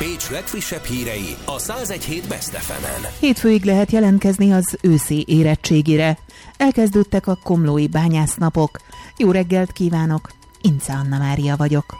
Pécs legfrissebb hírei a 101.7 Best FM-en. Hétfőig lehet jelentkezni az őszi érettségire. Elkezdődtek a komlói bányásznapok. Jó reggelt kívánok! Ince Anna Mária vagyok.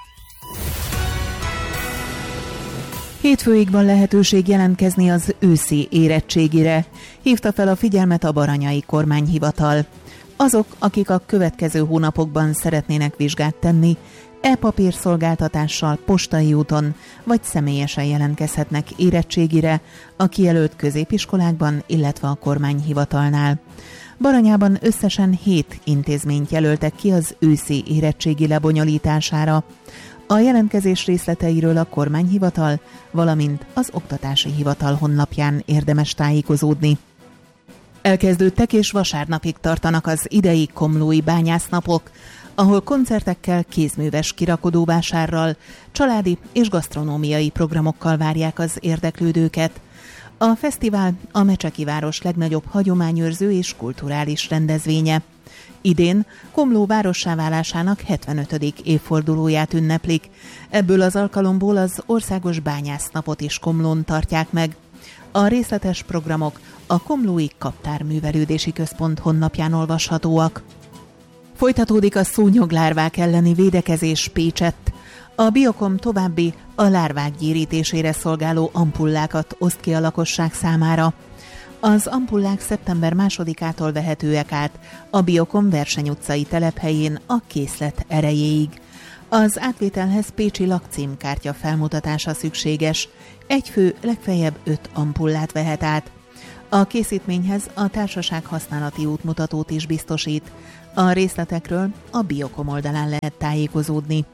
Hétfőig van lehetőség jelentkezni az őszi érettségire. Hívta fel a figyelmet a Baranyai Kormányhivatal. Azok, akik a következő hónapokban szeretnének vizsgát tenni, e-papírszolgáltatással, postai úton vagy személyesen jelentkezhetnek érettségire a kijelölt középiskolákban, illetve a kormányhivatalnál. Baranyában összesen 7 intézményt jelöltek ki az őszi érettségi lebonyolítására. A jelentkezés részleteiről a kormányhivatal, valamint az oktatási hivatal honlapján érdemes tájékozódni. Elkezdődtek és vasárnapig tartanak az idei komlói bányásznapok, ahol koncertekkel, kézműves kirakodóvásárral, családi és gasztronómiai programokkal várják az érdeklődőket. A fesztivál a Mecseki város legnagyobb hagyományőrző és kulturális rendezvénye. Idén Komló várossá válásának 75. évfordulóját ünneplik. Ebből az alkalomból az Országos Bányásznapot is Komlón tartják meg. A részletes programok a Komlói Kaptárművelődési Központ honlapján olvashatóak. Folytatódik a szúnyoglárvák elleni védekezés Pécsett. A Biokom további a lárvák gyérítésére szolgáló ampullákat oszt ki a lakosság számára. Az ampullák szeptember 2-ától vehetőek át a Biokom Verseny utcai telephelyén a készlet erejéig. Az átvételhez pécsi lakcímkártya felmutatása szükséges. Egy fő legfeljebb 5 ampullát vehet át. A készítményhez a társaság használati útmutatót is biztosít. A részletekről a Biokom oldalán lehet tájékozódni.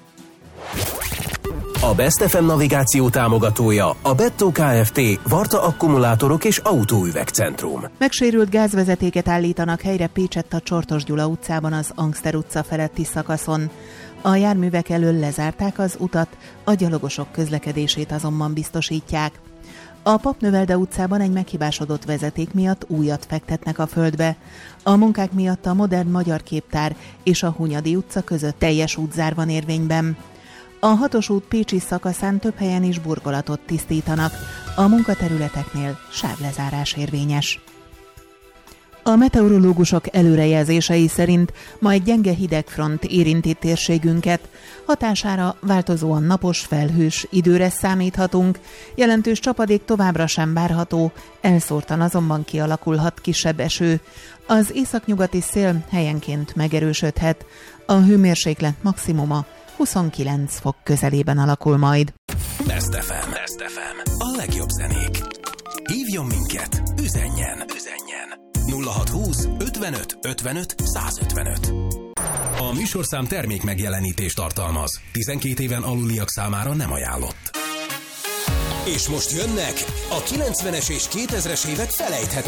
A Best FM navigáció támogatója a Bettó Kft. Varta akkumulátorok és autóüvegcentrum. Megsérült gázvezetéket állítanak helyre Pécsett a Csortos Gyula utcában az Angster utca feletti szakaszon. A járművek elől lezárták az utat, a gyalogosok közlekedését azonban biztosítják. A Papnövelde utcában egy meghibásodott vezeték miatt újat fektetnek a földbe. A munkák miatt a Modern Magyar Képtár és a Hunyadi utca között teljes útzár van érvényben. A 6-os út pécsi szakaszán több helyen is burkolatot tisztítanak. A munkaterületeknél sávlezárás érvényes. A meteorológusok előrejelzései szerint ma egy gyenge hidegfront érinti térségünket. Hatására változóan napos, felhős időre számíthatunk. Jelentős csapadék továbbra sem várható, elszórtan azonban kialakulhat kisebb eső. Az északnyugati szél helyenként megerősödhet. A hőmérséklet maximuma 29 fok közelében alakul majd. Best FM. A legjobb zenék. Hívjon minket, üzenjen. 0620 55 55 155. A műsorszám termék megjelenítést tartalmaz. 12 éven aluliak számára nem ajánlott. És most jönnek a 90-es és 2000-es évek felejthetetlen